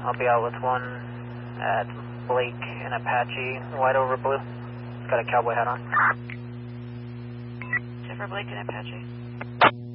I'll be out with one at Blake and Apache, white over blue. Got a cowboy hat on. Check for Blake and Apache.